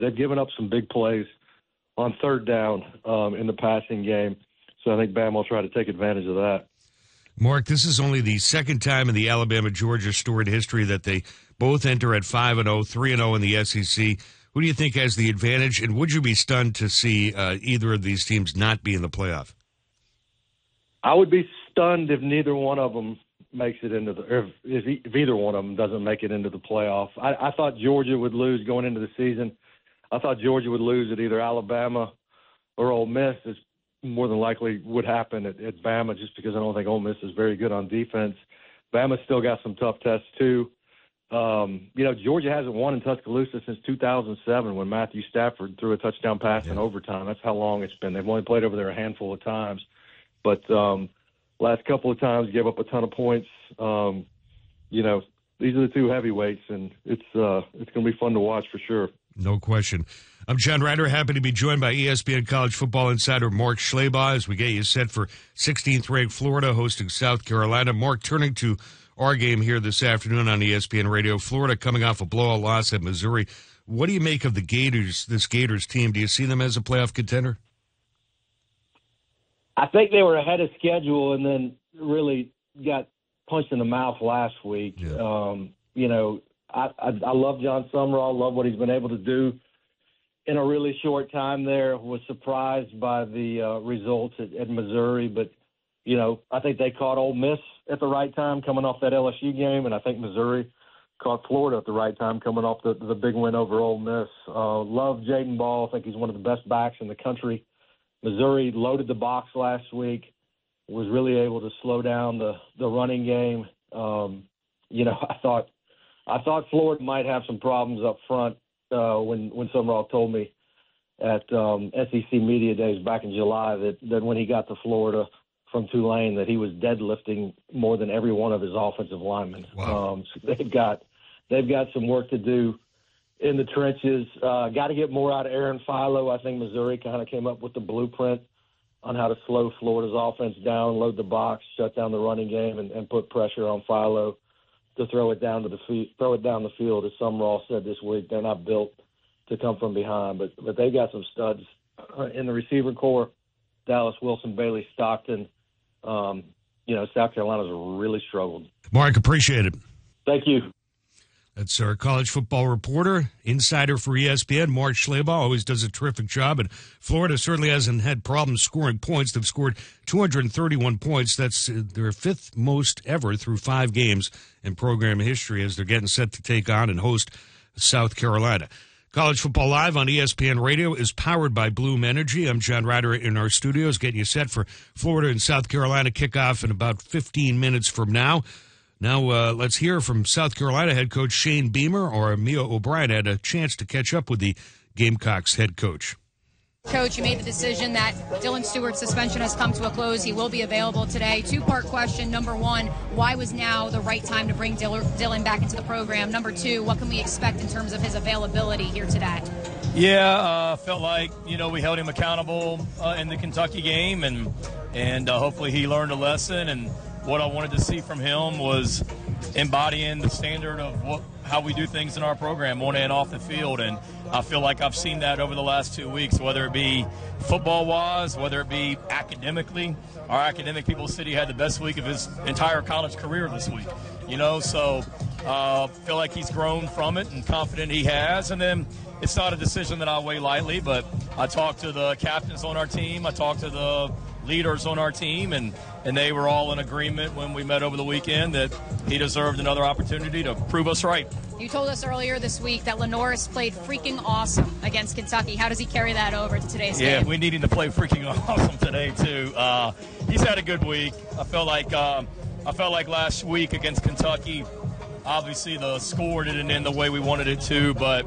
they've given up some big plays on third down in the passing game. So I think Bama will try to take advantage of that. Mark, this is only the second time in the Alabama-Georgia storied history that they both enter at 5-0, 3-0 in the SEC. Who do you think has the advantage, and would you be stunned to see either of these teams not be in the playoff? I would be stunned if neither one of them makes it into the, or if either one of them doesn't make it into the playoff. I thought Georgia would lose going into the season. I thought Georgia would lose at either Alabama or Ole Miss. It's more than likely would happen at Bama, just because I don't think Ole Miss is very good on defense. Bama's still got some tough tests too. Georgia hasn't won in Tuscaloosa since 2007 when Matthew Stafford threw a touchdown pass in overtime. That's how long it's been. They've only played over there a handful of times. But last couple of times gave up a ton of points. These are the two heavyweights, and it's going to be fun to watch for sure. No question. I'm John Ryder, happy to be joined by ESPN College Football Insider Mark Schlabach as we get you set for 16th-ranked Florida hosting South Carolina. Mark, turning to our game here this afternoon on ESPN Radio, Florida coming off a blowout loss at Missouri. What do you make of the Gators, this Gators team? Do you see them as a playoff contender? I think they were ahead of schedule and then really got punched in the mouth last week. Yeah. I love John Sumrall, love what he's been able to do in a really short time there. Was surprised by the results at Missouri, but, I think they caught Ole Miss at the right time coming off that LSU game, and I think Missouri caught Florida at the right time coming off the big win over Ole Miss. Love Jaden Ball. I think he's one of the best backs in the country. Missouri loaded the box last week, was really able to slow down the running game. I thought Florida might have some problems up front when Sumrall told me at SEC Media Days back in July that when he got to Florida from Tulane that he was deadlifting more than every one of his offensive linemen. Wow. So they've got some work to do in the trenches. Got to get more out of Aaron Philo. I think Missouri kind of came up with the blueprint on how to slow Florida's offense down, load the box, shut down the running game, and put pressure on Philo to throw it down the field. As Sumrall said this week, they're not built to come from behind, but they got some studs in the receiver core. Dallas Wilson, Bailey Stockton. South Carolina's really struggled. Mark, appreciate it. Thank you. That's our college football reporter, insider for ESPN, Mark Schlabach. Always does a terrific job. And Florida certainly hasn't had problems scoring points. They've scored 231 points. That's their fifth most ever through 5 games in program history as they're getting set to take on and host South Carolina. College Football Live on ESPN Radio is powered by Bloom Energy. I'm John Ryder in our studios getting you set for Florida and South Carolina kickoff in about 15 minutes from now. Now, let's hear from South Carolina head coach Shane Beamer, or Mia O'Brien had a chance to catch up with the Gamecocks head coach. Coach, you made the decision that Dylan Stewart's suspension has come to a close. He will be available today. 2-part question. Number 1, why was now the right time to bring Dylan back into the program? Number 2, what can we expect in terms of his availability here today? Yeah, felt like, we held him accountable in the Kentucky game, and hopefully he learned a lesson. And what I wanted to see from him was embodying the standard of how we do things in our program on and off the field. And I feel like I've seen that over the last 2 weeks, whether it be football-wise, whether it be academically. Our academic people said he had the best week of his entire college career this week. So feel like he's grown from it and confident he has. And then it's not a decision that I weigh lightly, but I talked to the captains on our team. I talked to the leaders on our team, and they were all in agreement when we met over the weekend that he deserved another opportunity to prove us right. You told us earlier this week that Lenoris played freaking awesome against Kentucky. How does he carry that over to today's game? Yeah, we need him to play freaking awesome today, too. He's had a good week. I felt like last week against Kentucky, obviously the score didn't end the way we wanted it to, but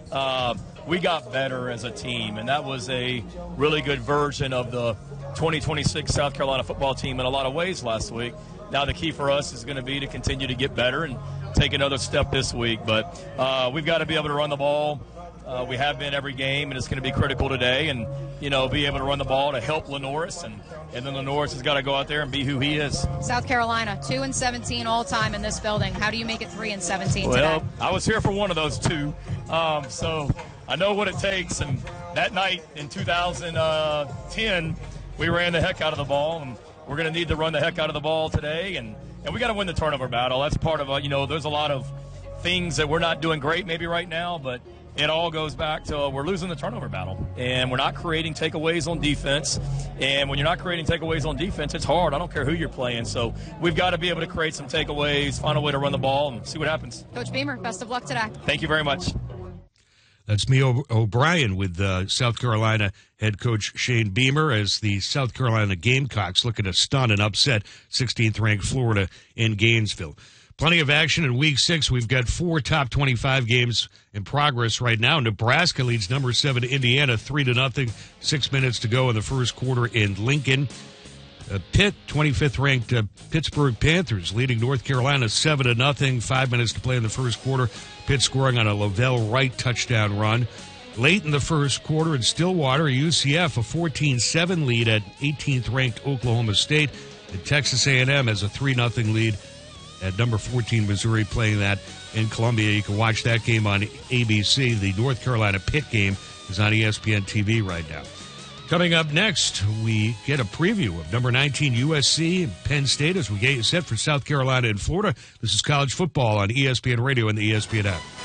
we got better as a team, and that was a really good version of the 2026 South Carolina football team in a lot of ways last week. Now the key for us is going to be to continue to get better and take another step this week. But we've got to be able to run the ball. We have been every game, and it's going to be critical today. And, be able to run the ball to help Lenoris. And then Lenoris has got to go out there and be who he is. South Carolina, 2-17 all-time in this building. How do you make it 3-17 today? Well, I was here for one of those 2. So I know what it takes. And that night in 2010, we ran the heck out of the ball, and we're going to need to run the heck out of the ball today. And we got to win the turnover battle. That's part of there's a lot of things that we're not doing great maybe right now, but it all goes back to we're losing the turnover battle, and we're not creating takeaways on defense. And when you're not creating takeaways on defense, it's hard. I don't care who you're playing. So we've got to be able to create some takeaways, find a way to run the ball, and see what happens. Coach Beamer, best of luck today. Thank you very much. That's me, O'Brien, with South Carolina head coach Shane Beamer, as the South Carolina Gamecocks looking to stun and upset 16th-ranked Florida in Gainesville. Plenty of action in Week 6. We've got 4 top 25 games in progress right now. Nebraska leads number 7 Indiana 3-0. 6 minutes to go in the first quarter in Lincoln. Pitt, 25th-ranked Pittsburgh Panthers, leading North Carolina 7-0. 5 minutes to play in the first quarter. Pitt scoring on a Lavelle Wright touchdown run. Late in the first quarter in Stillwater, UCF a 14-7 lead at 18th-ranked Oklahoma State. And Texas A&M has a 3-0 lead at number 14 Missouri, playing that in Columbia. You can watch that game on ABC. The North Carolina Pitt game is on ESPN TV right now. Coming up next, we get a preview of number 19 USC and Penn State as we get you set for South Carolina and Florida. This is college football on ESPN Radio and the ESPN app.